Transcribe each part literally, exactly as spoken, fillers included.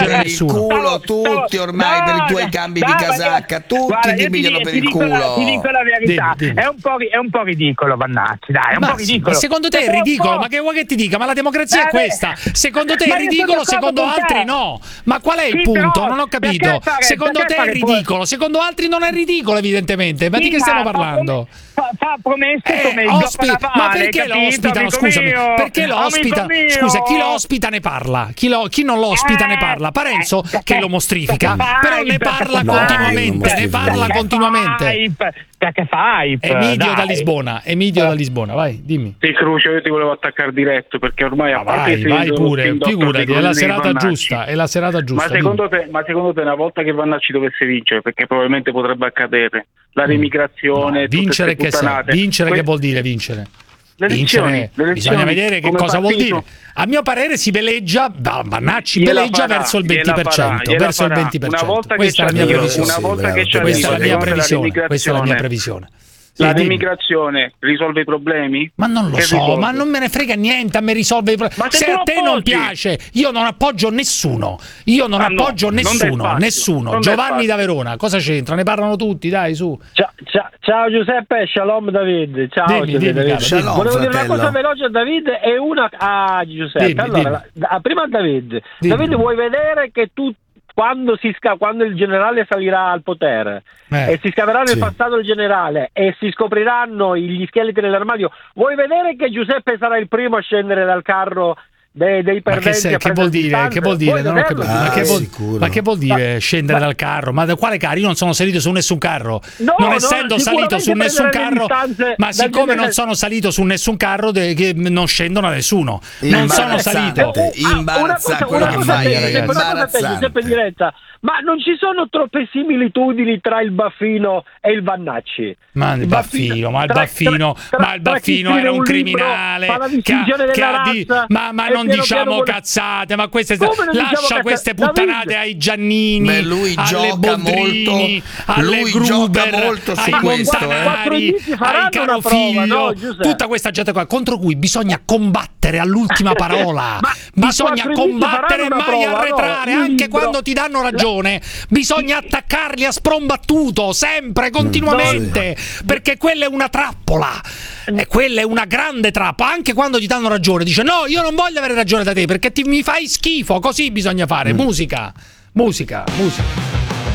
leggere per nessuno. il culo tutti ormai no, per i tuoi no, cambi no, di ma- casacca, tutti guarda, ti io pigliano ti- per ti il dico culo. la- ti dico la verità, Dimmi, dimmi. È, un po', è un po' ridicolo Vannacci, dai, è un Ma, po' sì, ridicolo. ma secondo te è Perché un ridicolo? po'- Ma che vuoi che ti dica? Ma la democrazia Eh, è questa. Secondo te ma è io sono ridicolo, d'accordo secondo con altri te. no. Ma qual è il Sì, punto? però, Non ho capito. perché fare- Secondo perché te è fare ridicolo, secondo altri non è ridicolo evidentemente. Ma Sì, di che stiamo ma fa parlando? Fa, fa promesse Eh, come il ospi- Gioco ma Navale, perché lo capito, ospitano? amico Scusami, mio? perché lo Amico ospita? mio? Scusa, chi lo ospita ne parla? Chi, lo- chi non lo ospita Eh, ne parla? Parenzo eh, che lo mostrifica, perché però fa ne hype, parla perché fa continuamente, hype, ne parla perché continuamente. fa hype, Perché fa hype, Emidio dai. da Lisbona, Emidio da Lisbona, vai, dimmi. Sì, Crucio, io ti volevo attaccare diretto perché ormai a Ma parte vai, che vai sono pure, spin doctor figurati, dei è la colleghi serata Vannacci. giusta, è la serata giusta. Ma secondo, te, ma secondo te una volta che Vannacci dovesse vincere, perché probabilmente potrebbe accadere, la remigrazione, No, vincere tutte che, queste se- puttanate, vincere que- che vuol dire vincere? Le elezioni, Vincere, le elezioni, bisogna vedere che come cosa vuol partito. dire. A mio parere si veleggia, da Vannacci Gliela veleggia farà, verso il gliela venti per cento, farà, gliela verso il farà. venti per cento. Una volta che Questa è la c'è mia arrivo, previsione. una volta che c'è Questa è la mia arrivo, previsione, la questa è la mia remigrazione. previsione. Sì, La dimmi. remigrazione risolve i problemi? Ma non lo Che so, risolve? ma non me ne frega niente, a me risolve i problemi. Ma se Se tu a lo te non appoggi. piace, io non appoggio nessuno. Io non Ah, no, appoggio non dai nessuno, spazio, nessuno. non dai Giovanni spazio. da Verona, cosa c'entra? Ne parlano tutti, dai, su. Ciao, ciao, ciao Giuseppe, shalom David. Ciao Dimmi, Giuseppe, dimmi, David. caro, Shalom, Volevo dire una fratello. cosa veloce a David e una a Giuseppe. Dimmi, allora, da- prima a David. Dimmi. David, vuoi vedere che tu quando, si sca- quando il generale salirà al potere Eh, e si scaverà nel sì. passato del generale e si scopriranno gli scheletri nell'armadio, vuoi vedere che Giuseppe sarà il primo a scendere dal carro dei, dei Ma che, perdenti? se- a che prendere vuol dire? distanze? Che vuol dire? Vuoi Non ho capito. vederlo? Ma, Ah, che vuol, sicuro. ma che vuol dire Ma- scendere ma- dal carro? Ma da quale carro? Io non sono salito su nessun carro. No, non no, essendo salito sicuramente su nessun prendere le carro, distanze ma dal siccome non generale- sono salito su nessun carro, de- che non scendono a nessuno. Non sono Imbarazzante. salito. Ah, Imbarazzante, una cosa, quello una che cosa fai, a te, ragazzi. una cosa a te, Imbarazzante. Giuseppe in diretta. Ma non ci sono troppe similitudini tra il Baffino e il Vannacci? Ma il Baffino, ma il tra- Baffino, tra- ma il tra chi Baffino scrive era un un libro, criminale fa la che ha- distinzione che della ha di- razza, ma, ma e non piano diciamo piano vuole- cazzate, ma queste Come non diciamo lascia cazzate? queste David. puttanate ai Giannini, Beh, lui alle gioca Boldrini, molto- alle lui Gruber, gioca molto su ai questo, eh. Quattro Montanari, indizi faranno ai una Carofiglio, prova, no, Giuseppe? tutta questa gente qua contro cui bisogna combattere all'ultima parola. Ma- bisogna ma quattro indizi combattere e faranno una mai prova, arretrare, no? Il anche libro- quando ti danno ragione. Bisogna attaccarli a sprombattuto, sempre, continuamente, perché quella è una trappola. E quella è una grande trappola. Anche quando ti danno ragione, dice no, io non voglio avere ragione da te perché ti, mi fai schifo. Così bisogna fare. Musica, musica, musica.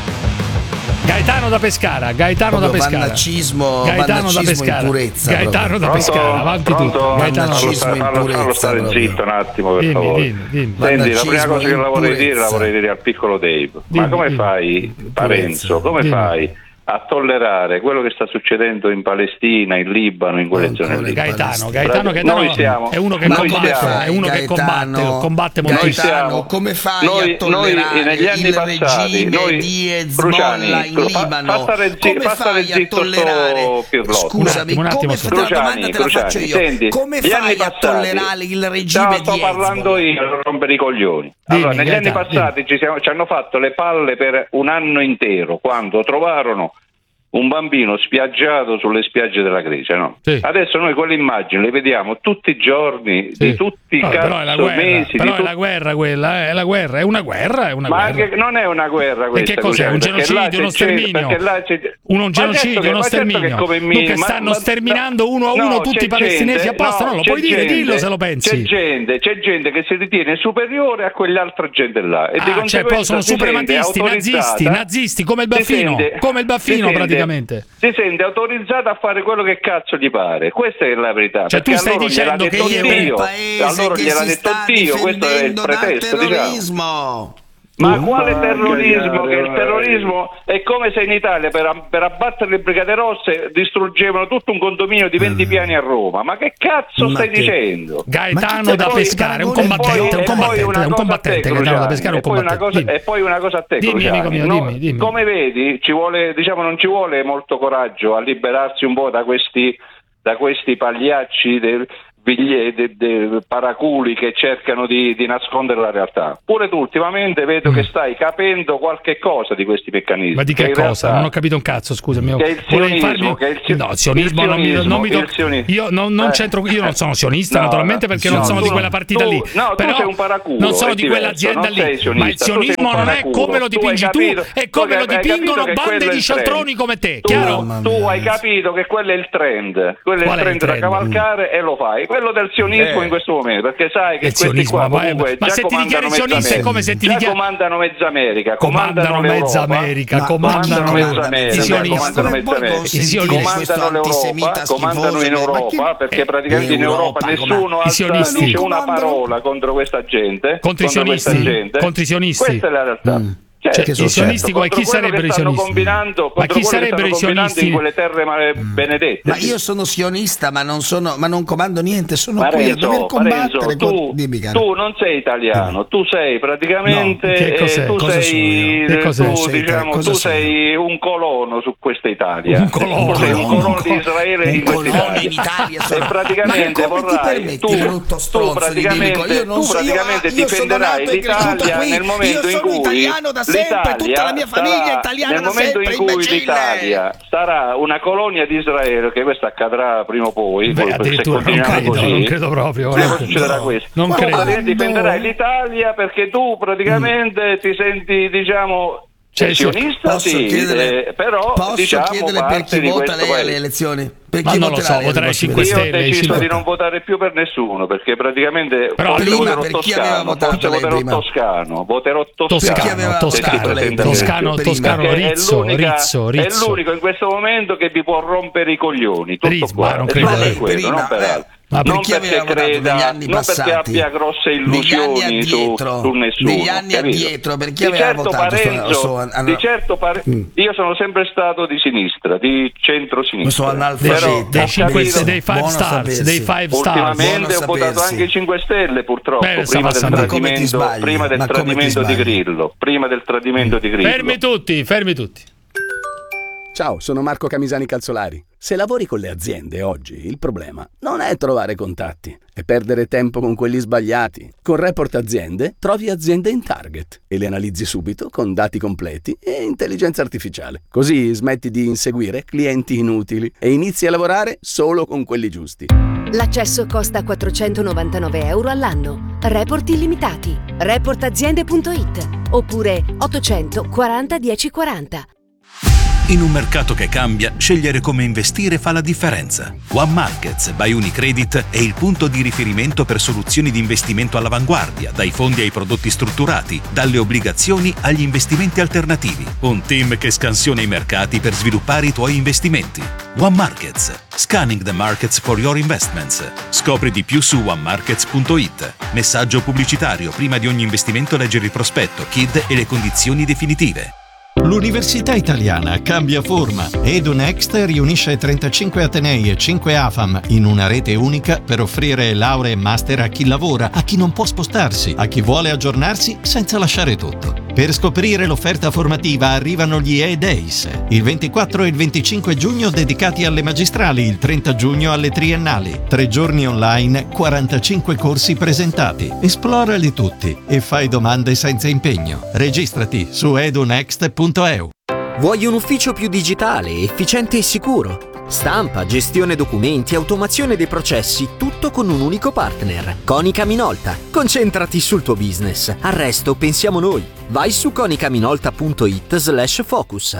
Gaetano da Pescara, Gaetano da Proprio Pescara. vannaccismo, Gaetano da vannaccismo in Pescara. purezza, Gaetano da proprio. Pescara, avanti tu. Pronto? Gaetano da Vannaccismo Pescara. in Fallo, fallo purezza, stare proprio. zitto un attimo, per Dimmi, favore. dimmi, dimmi. Senti, la prima Vannaccismo cosa che in la vorrei dire la purezza. vorrei dire al piccolo Dave. Dimmi, Ma come dimmi. fai, Parenzo, come Dimmi. fai a tollerare quello che sta succedendo in Palestina, in Libano, in quelle Ancora zone lì? in Gaetano, Palestina. Gaetano, Gaetano Noi siamo- è uno che noi combatte, siamo- è uno che combatte, Gaetano, combatte Noi moltissimo. Gaetano, siamo- come fai noi- a tollerare noi negli anni il passati, regime noi- di Cruciani, Hezbollah in fa- Libano? fa stare zi- Come fa stare fai a zitto sto tollerare? Pirlotto. Scusami, Un attimo, un attimo, come scusa. la domanda Cruciani, te la faccio Cruciani, io. senti, Come gli fai anni a passati- tollerare il regime No, di sto parlando Hezbollah? io, non rompere i coglioni. Dimmi, Allora, negli Gaetano, anni passati ci, siamo- ci hanno fatto le palle per un anno intero quando trovarono un bambino spiaggiato sulle spiagge della Grecia, no? Sì. Adesso noi quelle immagini le vediamo tutti i giorni, Sì. di tutti i Vabbè, però è la cazzo guerra, mesi, però di è tut- la guerra quella, eh, è la guerra, è una guerra, è una ma guerra. anche, non è una guerra questa. che cos'è? Cruciani, Un perché genocidio, là c'è uno gente- sterminio? perché là c'è- Uno Ma genocidio, certo che- uno ma certo che sterminio. come Tu mi- che ma- stanno ma- sterminando uno a no, uno tutti c'è i palestinesi gente- apposta, no, non lo c'è puoi dire, gente- dillo se lo pensi. C'è gente, c'è gente che si ritiene superiore a quell'altra gente là e di Ah, cioè conseguenza poi sono si sente suprematisti, nazisti, autorizzata- nazisti, come il si Baffino, sente- come il si Baffino sente- praticamente. Si sente autorizzata a fare quello che cazzo gli pare. Questa è la verità. Cioè, perché tu stai a loro dicendo gliel'ha che detto io- È un Dio. paese A loro che gliel'ha si detto sta Dio, questo è il difendendo dal pretesto, diciamo. terrorismo. Ma Uh, quale porca terrorismo? Che il miseria. terrorismo è come se in Italia per, per abbattere le Brigate Rosse distruggevano tutto un condominio di venti piani a Roma. Ma che cazzo Ma stai che- dicendo? Gaetano Ma da chi te- Pescara, è un E poi- combattente, e un poi combattente, una è un cosa a combattente, te, Gaetano da Cruciani, Pescara è un e poi una combattente. cosa- e poi una cosa a te, Dimmi, Cruciani. amico mio, No, dimmi, dimmi. come vedi, ci vuole, diciamo, non ci vuole molto coraggio a liberarsi un po' da questi da questi pagliacci del biglie- de- de- paraculi che cercano di, di nascondere la realtà. Pure tu ultimamente vedo Mm. che stai capendo qualche cosa di questi meccanismi. Ma di che in cosa? realtà- Non ho capito un cazzo, scusami. Che è il Volevi sionismo, farmi- che è il sio- No, sionismo, il non mi, non mi sionismo, to- il sionismo. Io non, non Eh. c'entro, io non sono sionista, No, naturalmente, perché non no, sono tu di quella non- partita tu- lì. no, tu Però sei un paraculo, non sono è di diverso, quell'azienda non sei lì. sionista, Ma il tu sei un sionismo non è paraculo. come lo Tu hai dipingi tu, capito- è tu come hai lo capito dipingono che bande quello è di il cialtroni trend. come te, Tu, chiaro? tu hai capito che quello è il trend, quello è Qual il è il trend da trend? cavalcare e lo fai. Quello del sionismo Eh. in questo momento, perché sai che Il questi sionismo, qua ma- comunque ma già se ti comandano dichiari mezza sionista è America. come se ti Già dichiari- comandano mezza America, Comandano comandano mezza l'Europa, America, Ma- comandano ma chi mezza comanda America, i sionisti. comandano Come mezza puoi America, consentire sionisti. questo comandano l'Europa, antisemita comandano in schifoso? Ma Europa, chi- perché Eh, praticamente in Europa Europa, nessuno come- alza, sionisti. dice una Comandano- parola contro questa gente, Contro i questa sionisti, gente. contro i sionisti. Questa è la realtà. Mm. Certo, Cioè, i certo. sionisti, contro chi quello sarebbero che i stanno sionisti? combinando, Ma contro chi quello che sarebbero i stanno combinando sionisti? in quelle terre ma- benedette. Ma io sono sionista, ma non sono, ma non comando niente, sono qui a Parenzo, dover combattere. Parenzo, con- tu, Dimmi, caro. tu non sei italiano, tu sei praticamente No, che cos'è? eh, tu Cosa sei, sono io? Che cos'è? tu, Sei diciamo, cosa tu sono? sei un colono su questa Italia. Un colono. Tu sei un Un colono di col- Israele un in questa colono Italia. in Italia sono- E praticamente Ma come ti vorrai permetti, tu, brutto tu stronzo di praticamente, nemico? Io non tu so- io- praticamente io sono difenderai nato e cresciuto l'Italia qui. nel momento Io in sono cui italiano da sempre, tutta la mia famiglia sarà- è italiana nel da momento sempre, in cui imbecille. l'Italia sarà una colonia di Israele, che questo accadrà prima o poi, Beh, poi- se addirittura non continuiamo credo, così, non credo proprio. prima o no. poi succederà No. questo. Non tu credo. praticamente difenderai No. l'Italia perché tu praticamente ti senti, diciamo, Cioè, sì. sionista, Posso sì, chiedere, eh, però posso diciamo chiedere per parte chi di vota questo lei alle paese. elezioni? Per Ma chi non lo voterà so, lei voterei alle cinque prossime Io ho Stelle, deciso cinque di non votare più per nessuno perché praticamente Però forse prima voterò per chi aveva Toscano, votato forse lei voterò prima? Toscano, voterò Toscano, Toscano, Chi aveva Toscano, votato lei presenta prima? Toscano, Prima. Toscano, Perché è Rizzo, l'unica- Rizzo, è Rizzo. l'unico in questo momento che vi può rompere i coglioni, tutto Rizzo, qua. ma non È credo solo lei. per quello, Prima, non per eh. altro. Ma non per chi perché aveva votato creda, negli anni non perché passati? abbia grosse Negli anni illusioni su, addietro, su nessuno. negli anni capito? addietro, per chi Di aveva certo votato sto- Parenzo, sto an- di certo Pare- Mm. io sono sempre stato di sinistra, di centro-sinistra. Questo Dei, analfabeta. Però, dei ho cinque, capito- dei five buono stars, sapersi. dei five stars. Ultimamente Buono ho votato sapersi. anche i cinque Stelle purtroppo, Beh, prima stava del passando. Ma come ti tradimento, sbagli? prima del Ma come ti tradimento di sbagli? Grillo, prima del tradimento di Grillo. Fermi tutti, fermi tutti. Ciao, sono Marco Camisani Calzolari. Se lavori con le aziende oggi, il problema non è trovare contatti, è perdere tempo con quelli sbagliati. Con Report Aziende trovi aziende in target e le analizzi subito con dati completi e intelligenza artificiale. Così smetti di inseguire clienti inutili e inizi a lavorare solo con quelli giusti. L'accesso costa quattrocentonovantanove euro all'anno. Report illimitati. report aziende punto it oppure ottocento quaranta dieci quaranta. In un mercato che cambia, scegliere come investire fa la differenza. One Markets by Unicredit è il punto di riferimento per soluzioni di investimento all'avanguardia, dai fondi ai prodotti strutturati, dalle obbligazioni agli investimenti alternativi. Un team che scansiona i mercati per sviluppare i tuoi investimenti. One Markets. Scanning the markets for your investments. Scopri di più su one markets punto it. Messaggio pubblicitario. Prima di ogni investimento leggere il prospetto, K I D e le condizioni definitive. L'Università Italiana cambia forma. EduNext riunisce trentacinque atenei e cinque A F A M in una rete unica per offrire lauree e master a chi lavora, a chi non può spostarsi, a chi vuole aggiornarsi senza lasciare tutto. Per scoprire l'offerta formativa arrivano gli E-Days, il ventiquattro e il venticinque giugno dedicati alle magistrali, il trenta giugno alle triennali. Tre giorni online, quarantacinque corsi presentati. Esplorali tutti e fai domande senza impegno. Registrati su edunext punto e u. Vuoi un ufficio più digitale, efficiente e sicuro? Stampa, gestione documenti, automazione dei processi, tutto con un unico partner. Konica Minolta. Concentrati sul tuo business. Al resto pensiamo noi. Vai su konica minolta punto it slash focus.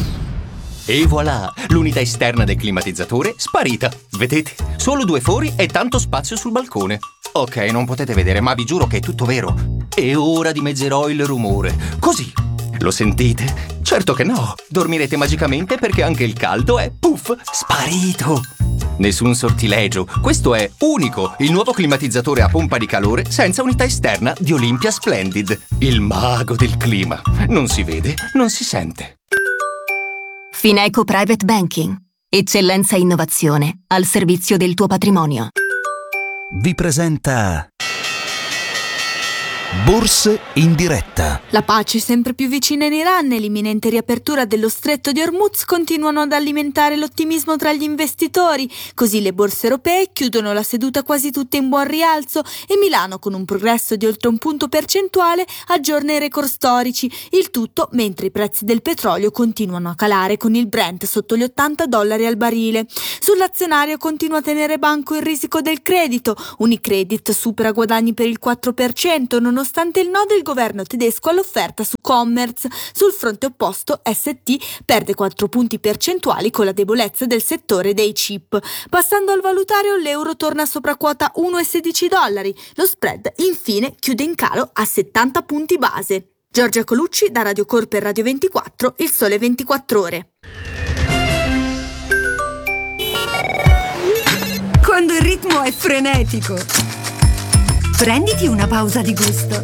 E voilà, l'unità esterna del climatizzatore sparita. Vedete? Solo due fori e tanto spazio sul balcone. Ok, non potete vedere, ma vi giuro che è tutto vero. E ora dimezzerò il rumore. Così. Lo sentite? Certo che no. Dormirete magicamente perché anche il caldo è, puff, sparito. Nessun sortilegio. Questo è unico, il nuovo climatizzatore a pompa di calore senza unità esterna di Olympia Splendid. Il mago del clima. Non si vede, non si sente. Fineco Private Banking. Eccellenza e innovazione al servizio del tuo patrimonio. Vi presenta Borse in diretta. La pace sempre più vicina in Iran e l'imminente riapertura dello stretto di Hormuz continuano ad alimentare l'ottimismo tra gli investitori. Così le borse europee chiudono la seduta quasi tutte in buon rialzo e Milano, con un progresso di oltre un punto percentuale, aggiorna i record storici. Il tutto mentre i prezzi del petrolio continuano a calare, con il Brent sotto gli ottanta dollari al barile. Sull'azionario continua a tenere banco il risico del credito. Unicredit supera guadagni per il quattro per cento nonostante il no del governo tedesco all'offerta su Commerz. Sul fronte opposto S T perde quattro punti percentuali con la debolezza del settore dei chip. Passando al valutario, l'euro torna sopra quota uno virgola sedici dollari. Lo spread infine chiude in calo a settanta punti base. Giorgia Colucci da Radio Corp e Radio ventiquattro, Il Sole ventiquattro Ore. Quando il ritmo è frenetico, prenditi una pausa di gusto.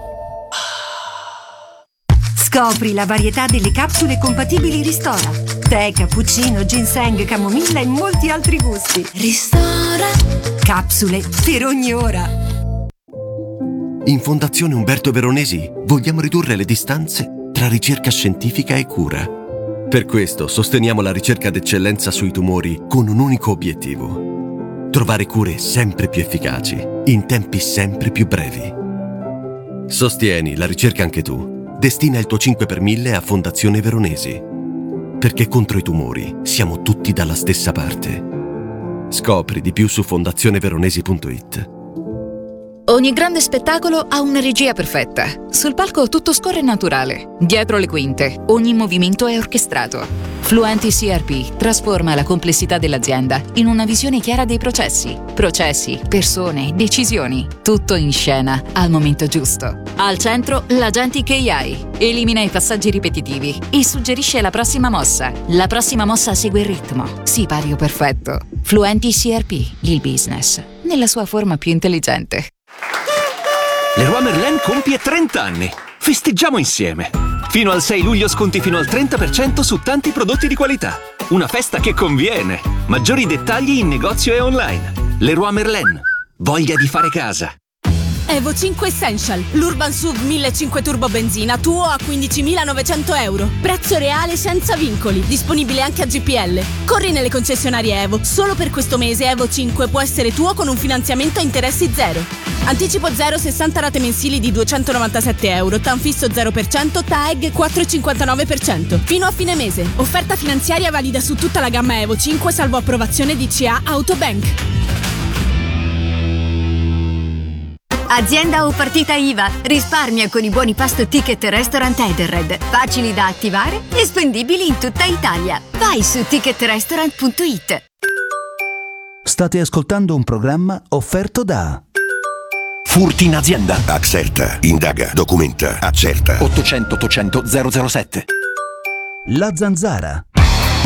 Scopri la varietà delle capsule compatibili Ristora. Tè, cappuccino, ginseng, camomilla e molti altri gusti. Ristora. Capsule per ogni ora. In Fondazione Umberto Veronesi vogliamo ridurre le distanze tra ricerca scientifica e cura. Per questo sosteniamo la ricerca d'eccellenza sui tumori con un unico obiettivo: trovare cure sempre più efficaci, in tempi sempre più brevi. Sostieni la ricerca anche tu. Destina il tuo cinque per mille a Fondazione Veronesi. Perché contro i tumori siamo tutti dalla stessa parte. Scopri di più su fondazione veronesi punto it. Ogni grande spettacolo ha una regia perfetta. Sul palco tutto scorre naturale. Dietro le quinte, ogni movimento è orchestrato. Fluenti C R P trasforma la complessità dell'azienda in una visione chiara dei processi. Processi, persone, decisioni. Tutto in scena al momento giusto. Al centro, l'Agentic A I. Elimina i passaggi ripetitivi e suggerisce la prossima mossa. La prossima mossa segue il ritmo. Sipario perfetto. Fluenti C R P, il business, nella sua forma più intelligente. Leroy Merlin compie trenta anni. Festeggiamo insieme. Fino al sei luglio sconti fino al trenta per cento su tanti prodotti di qualità. Una festa che conviene. Maggiori dettagli in negozio e online. Leroy Merlin. Voglia di fare casa. Evo cinque Essential, l'Urban S U V millecinquecento Turbo Benzina tuo a quindicimilanovecento euro. Prezzo reale senza vincoli, disponibile anche a G P L. Corri nelle concessionarie Evo. Solo per questo mese Evo cinque può essere tuo con un finanziamento a interessi zero. Anticipo zero, sessanta rate mensili di duecentonovantasette euro, TAN fisso zero per cento, T A E G quattro virgola cinquantanove per cento. Fino a fine mese. Offerta finanziaria valida su tutta la gamma Evo cinque salvo approvazione D C A Autobank. Azienda o partita I V A. Risparmia con i buoni pasto Ticket Restaurant Edenred. Facili da attivare e spendibili in tutta Italia. Vai su ticket restaurant punto it. State ascoltando un programma offerto da Furti in azienda. Axerta. Indaga. Documenta. Accerta. ottocento ottocento zero zero sette. La Zanzara.